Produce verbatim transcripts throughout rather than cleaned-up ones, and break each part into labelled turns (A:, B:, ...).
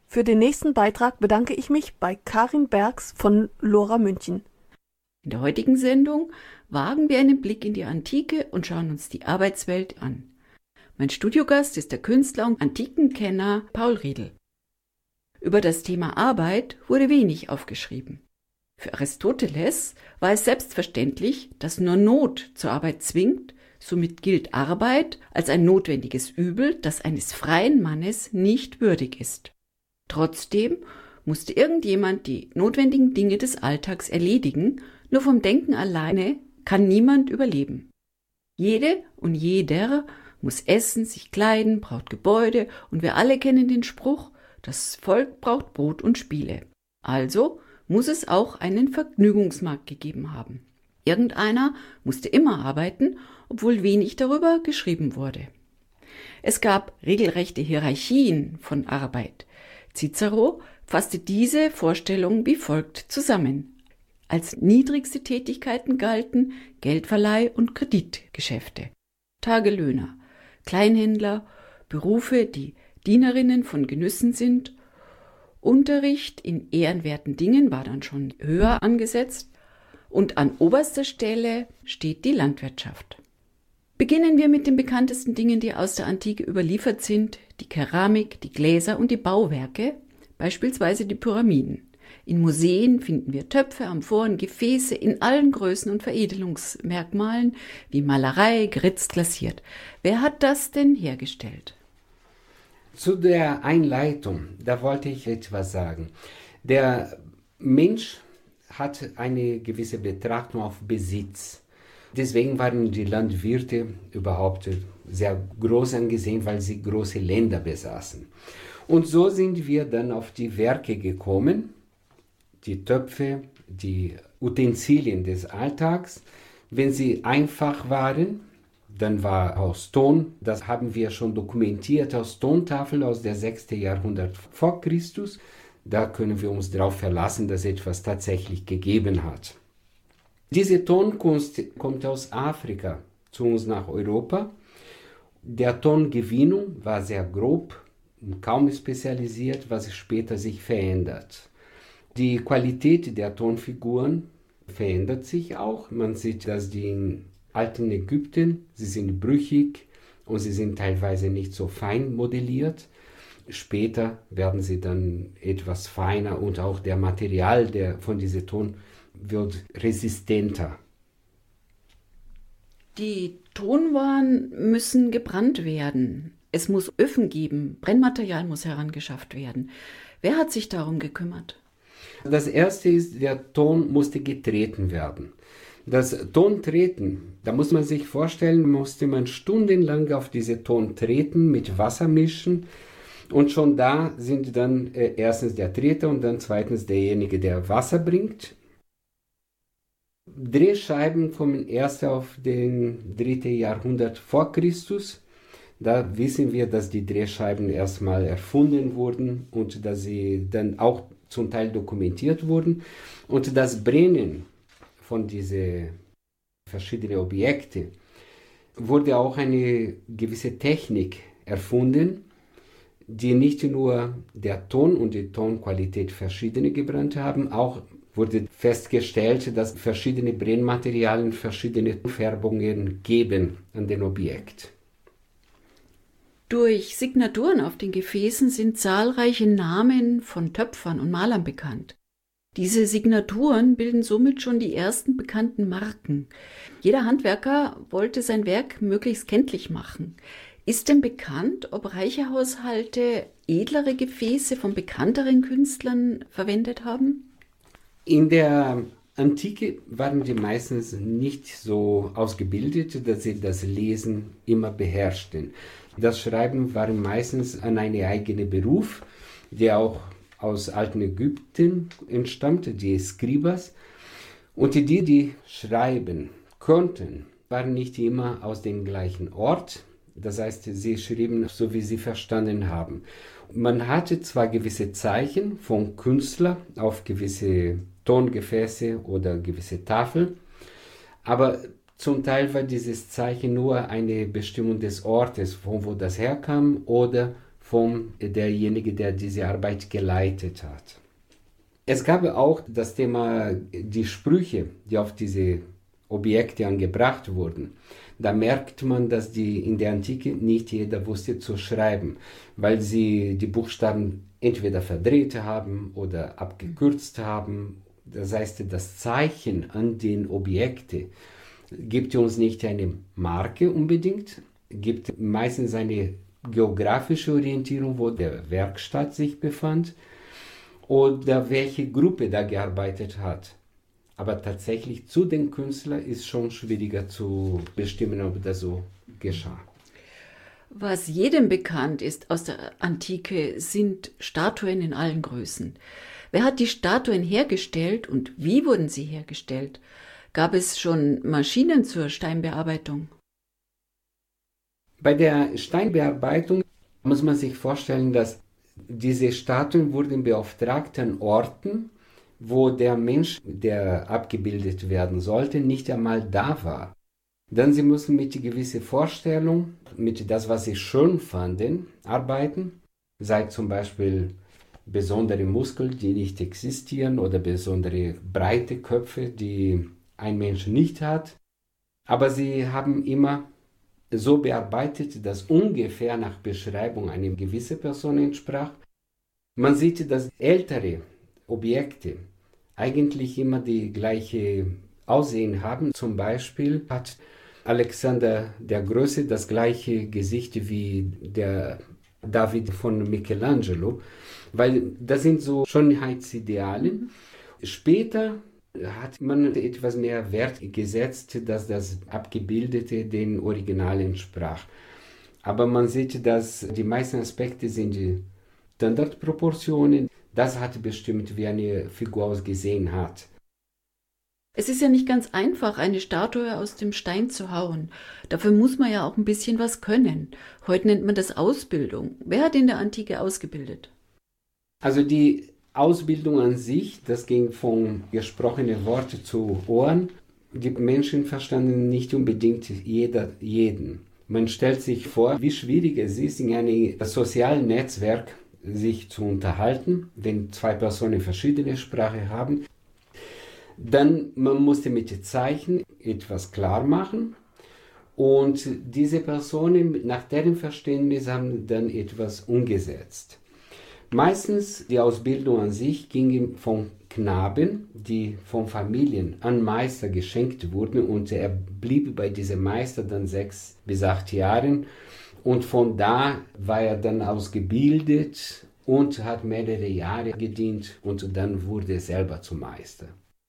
A: Für den nächsten Beitrag bedanke ich mich bei Karin Bergs von Lora München.
B: In der heutigen Sendung wagen wir einen Blick in die Antike und schauen uns die Arbeitswelt an. Mein Studiogast ist der Künstler und Antikenkenner Paul Riedl. Über das Thema Arbeit wurde wenig aufgeschrieben. Für Aristoteles war es selbstverständlich, dass nur Not zur Arbeit zwingt, somit gilt Arbeit als ein notwendiges Übel, das eines freien Mannes nicht würdig ist. Trotzdem musste irgendjemand die notwendigen Dinge des Alltags erledigen, nur vom Denken alleine kann niemand überleben. Jede und jeder muss essen, sich kleiden, braucht Gebäude und wir alle kennen den Spruch, das Volk braucht Brot und Spiele. Also muss es auch einen Vergnügungsmarkt gegeben haben. Irgendeiner musste immer arbeiten, obwohl wenig darüber geschrieben wurde. Es gab regelrechte Hierarchien von Arbeit. Cicero fasste diese Vorstellung wie folgt zusammen. Als niedrigste Tätigkeiten galten Geldverleih und Kreditgeschäfte, Tagelöhner, Kleinhändler, Berufe, die Dienerinnen von Genüssen sind. Unterricht in ehrenwerten Dingen war dann schon höher angesetzt und an oberster Stelle steht die Landwirtschaft. Beginnen wir mit den bekanntesten Dingen, die aus der Antike überliefert sind, die Keramik, die Gläser und die Bauwerke, beispielsweise die Pyramiden. In Museen finden wir Töpfe, Amphoren, Gefäße in allen Größen und Veredelungsmerkmalen wie Malerei, geritzt, glasiert. Wer hat das denn hergestellt?
C: Zu der Einleitung, da wollte ich etwas sagen. Der Mensch hat eine gewisse Betrachtung auf Besitz. Deswegen waren die Landwirte überhaupt sehr groß angesehen, weil sie große Länder besaßen. Und so sind wir dann auf die Werke gekommen, die Töpfe, die Utensilien des Alltags. Wenn sie einfach waren, dann war aus Ton, das haben wir schon dokumentiert, aus Tontafel aus der sechsten Jahrhundert vor Christus. Da können wir uns darauf verlassen, dass etwas tatsächlich gegeben hat. Diese Tonkunst kommt aus Afrika zu uns nach Europa. Der Tongewinnung war sehr grob und kaum spezialisiert, was später sich verändert. Die Qualität der Tonfiguren verändert sich auch. Man sieht, dass die in alten Ägypten, sie sind brüchig und sie sind teilweise nicht so fein modelliert. Später werden sie dann etwas feiner und auch der Material der, von diesem Ton wird resistenter.
B: Die Tonwaren müssen gebrannt werden. Es muss Öfen geben, Brennmaterial muss herangeschafft werden. Wer hat sich darum gekümmert?
C: Das erste ist, der Ton musste getreten werden. Das Tontreten, da muss man sich vorstellen, musste man stundenlang auf diese Ton treten, mit Wasser mischen. Und schon da sind dann äh, erstens der Treter und dann zweitens derjenige, der Wasser bringt. Drehscheiben kommen erst auf den dritten Jahrhundert vor Christus. Da wissen wir, dass die Drehscheiben erstmal erfunden wurden und dass sie dann auch zum Teil dokumentiert wurden. Und das Brennen von diesen verschiedenen Objekten wurde auch eine gewisse Technik erfunden, die nicht nur der Ton und die Tonqualität verschiedene gebrannt haben, auch wurde festgestellt, dass verschiedene Brennmaterialien verschiedene Färbungen geben an dem Objekt.
B: Durch Signaturen auf den Gefäßen sind zahlreiche Namen von Töpfern und Malern bekannt. Diese Signaturen bilden somit schon die ersten bekannten Marken. Jeder Handwerker wollte sein Werk möglichst kenntlich machen. Ist denn bekannt, ob reiche Haushalte edlere Gefäße von bekannteren Künstlern verwendet haben?
C: In der Antike waren die meistens nicht so ausgebildet, dass sie das Lesen immer beherrschten. Das Schreiben war meistens an einen eigenen Beruf, der auch aus alten Ägypten entstammte, die Skribas. Und die, die schreiben konnten, waren nicht immer aus dem gleichen Ort. Das heißt, sie schrieben so, wie sie verstanden haben. Man hatte zwar gewisse Zeichen vom Künstler auf gewisse Tongefäße oder gewisse Tafeln, aber zum Teil war dieses Zeichen nur eine Bestimmung des Ortes, von wo das herkam oder von derjenige, der diese Arbeit geleitet hat. Es gab auch das Thema, die Sprüche, die auf diese Objekte angebracht wurden. Da merkt man, dass die in der Antike nicht jeder wusste zu schreiben, weil sie die Buchstaben entweder verdreht haben oder abgekürzt haben. Das heißt, das Zeichen an den Objekten gibt uns nicht eine Marke unbedingt, gibt meistens eine geografische Orientierung, wo der Werkstatt sich befand oder welche Gruppe da gearbeitet hat. Aber tatsächlich zu den Künstlern ist schon schwieriger zu bestimmen, ob das so geschah.
B: Was jedem bekannt ist aus der Antike, sind Statuen in allen Größen. Wer hat die Statuen hergestellt und wie wurden sie hergestellt? Gab es schon Maschinen zur Steinbearbeitung?
C: Bei der Steinbearbeitung muss man sich vorstellen, dass diese Statuen wurden beauftragt an Orten, wo der Mensch, der abgebildet werden sollte, nicht einmal da war. Dann sie mussten mit gewisser Vorstellung, mit das, was sie schön fanden, arbeiten, sei zum Beispiel besondere Muskeln, die nicht existieren, oder besondere breite Köpfe, die ein Mensch nicht hat. Aber sie haben immer so bearbeitet, dass ungefähr nach Beschreibung eine gewisse Person entsprach. Man sieht, dass ältere Objekte eigentlich immer die gleiche Aussehen haben. Zum Beispiel hat Alexander der Große das gleiche Gesicht wie der David von Michelangelo, weil das sind so Schönheitsideale. Später hat man etwas mehr Wert gesetzt, dass das Abgebildete den Original entsprach. Aber man sieht, dass die meisten Aspekte sind die Standardproportionen. Das hat bestimmt, wie eine Figur ausgesehen hat.
B: Es ist ja nicht ganz einfach, eine Statue aus dem Stein zu hauen. Dafür muss man ja auch ein bisschen was können. Heute nennt man das Ausbildung. Wer hat in der Antike ausgebildet?
C: Also die Ausbildung an sich, das ging von gesprochenen Worten zu Ohren. Die Menschen verstanden nicht unbedingt jeder jeden. Man stellt sich vor, wie schwierig es ist, in einem sozialen Netzwerk sich zu unterhalten, wenn zwei Personen verschiedene Sprache haben. Dann man musste mit Zeichen etwas klar machen und diese Personen nach deren Verständnis haben dann etwas umgesetzt. Meistens die Ausbildung an sich ging von Knaben, die von Familien an Meister geschenkt wurden, und er blieb bei diesem Meister dann sechs bis acht Jahren. Und von da war er dann ausgebildet und hat mehrere Jahre gedient und dann wurde er selber zum Meister.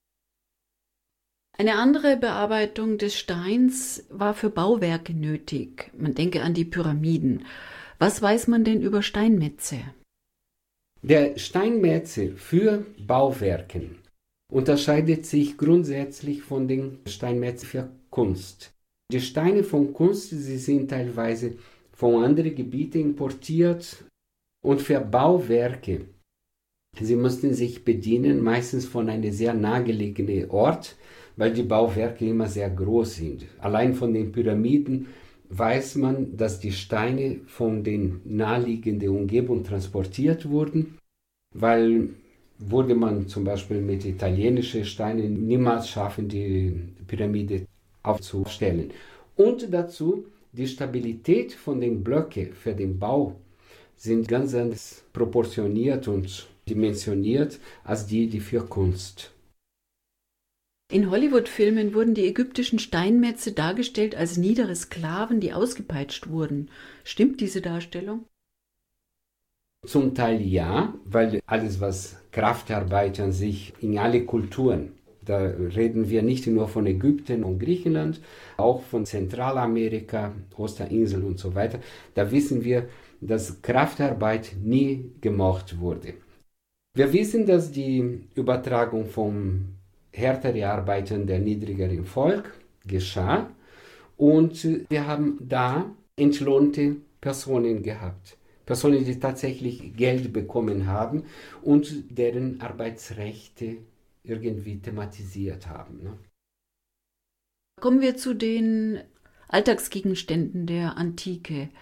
B: Eine andere Bearbeitung des Steins war für Bauwerke nötig. Man denke an die Pyramiden. Was weiß man denn über Steinmetze?
C: Der Steinmetze für Bauwerke unterscheidet sich grundsätzlich von den Steinmetzen für Kunst. Die Steine von Kunst, sie sind teilweise von anderen Gebieten importiert, und für Bauwerke, sie mussten sich bedienen, meistens von einem sehr nahegelegenen Ort, weil die Bauwerke immer sehr groß sind. Allein von den Pyramiden weiß man, dass die Steine von den naheliegenden Umgebungen transportiert wurden, weil würde man zum Beispiel mit italienischen Steinen niemals schaffen, die Pyramide aufzustellen. Und dazu die Stabilität von den Blöcken für den Bau sind ganz anders proportioniert und dimensioniert als die, die für Kunst.
B: In Hollywood-Filmen wurden die ägyptischen Steinmetze dargestellt als niedere Sklaven, die ausgepeitscht wurden. Stimmt diese Darstellung?
C: Zum Teil ja, weil alles, was Kraftarbeit an sich in alle Kulturen, da reden wir nicht nur von Ägypten und Griechenland, auch von Zentralamerika, Osterinsel und so weiter, da wissen wir, dass Kraftarbeit nie gemocht wurde. Wir wissen, dass die Übertragung von härteren Arbeiten der niedrigeren Volk geschah und wir haben da entlohnte Personen gehabt. Personen, die tatsächlich Geld bekommen haben und deren Arbeitsrechte irgendwie thematisiert haben. Ne?
B: Kommen wir zu den Alltagsgegenständen der Antike.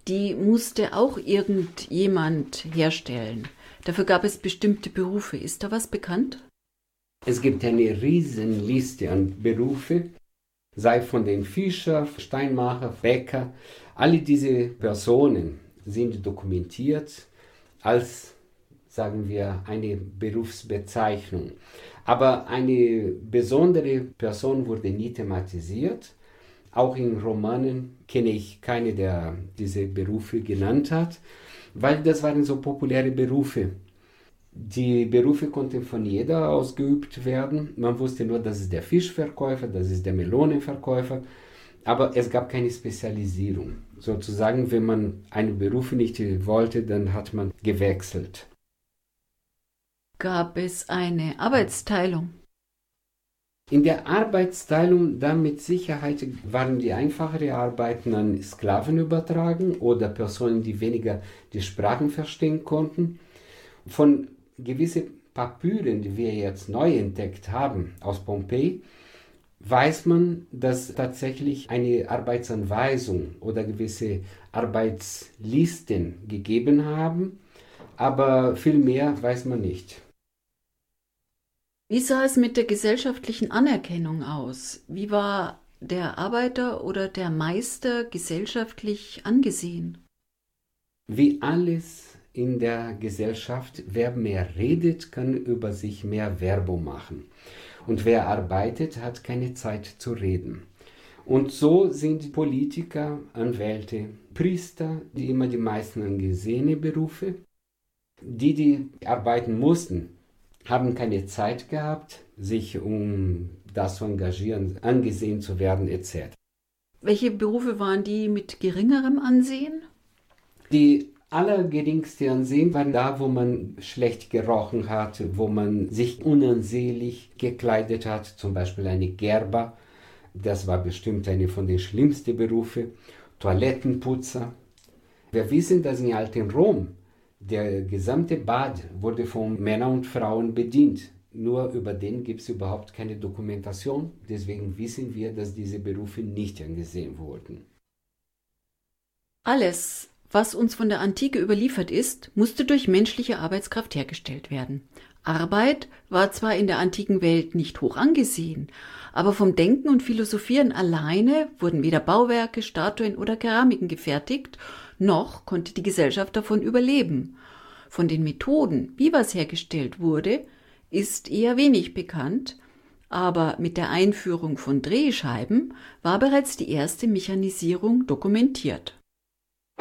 B: die musste auch irgendjemand herstellen. Dafür gab es bestimmte Berufe. Ist da was bekannt?
C: Es gibt eine riesen Liste an Berufen, sei von den Fischer, Steinmacher, Bäcker. Alle diese Personen sind dokumentiert als, sagen wir, eine Berufsbezeichnung. Aber eine besondere Person wurde nie thematisiert. Auch in Romanen kenne ich keine, der diese Berufe genannt hat, weil das waren so populäre Berufe. Die Berufe konnten von jeder ausgeübt werden. Man wusste nur, das ist der Fischverkäufer, das ist der Melonenverkäufer. Aber es gab keine Spezialisierung. Sozusagen, wenn man einen Beruf nicht wollte, dann hat man gewechselt.
B: Gab es eine Arbeitsteilung?
C: In der Arbeitsteilung, da mit Sicherheit waren die einfacheren Arbeiten an Sklaven übertragen oder Personen, die weniger die Sprachen verstehen konnten. Von gewissen Papyren, die wir jetzt neu entdeckt haben aus Pompeji, weiß man, dass tatsächlich eine Arbeitsanweisung oder gewisse Arbeitslisten gegeben haben, aber viel mehr weiß man nicht.
B: Wie sah es mit der gesellschaftlichen Anerkennung aus? Wie war der Arbeiter oder der Meister gesellschaftlich angesehen?
C: Wie alles in der Gesellschaft, wer mehr redet, kann über sich mehr Werbung machen. Und wer arbeitet, hat keine Zeit zu reden. Und so sind Politiker, Anwälte, Priester, die immer die meisten angesehene Berufe. Die, die arbeiten mussten, haben keine Zeit gehabt, sich um das zu engagieren, angesehen zu werden et cetera.
B: Welche Berufe waren die mit geringerem Ansehen?
C: Die allergeringste Ansehen waren da, wo man schlecht gerochen hat, wo man sich unansehnlich gekleidet hat, zum Beispiel eine Gerber, das war bestimmt eine von den schlimmsten Berufen, Toilettenputzer. Wir wissen, dass in alten Rom der gesamte Bad wurde von Männern und Frauen bedient. Nur über den gibt es überhaupt keine Dokumentation. Deswegen wissen wir, dass diese Berufe nicht angesehen wurden.
B: Alles, was uns von der Antike überliefert ist, musste durch menschliche Arbeitskraft hergestellt werden. Arbeit war zwar in der antiken Welt nicht hoch angesehen, aber vom Denken und Philosophieren alleine wurden weder Bauwerke, Statuen oder Keramiken gefertigt, noch konnte die Gesellschaft davon überleben. Von den Methoden, wie was hergestellt wurde, ist eher wenig bekannt, aber mit der Einführung von Drehscheiben war bereits die erste Mechanisierung dokumentiert.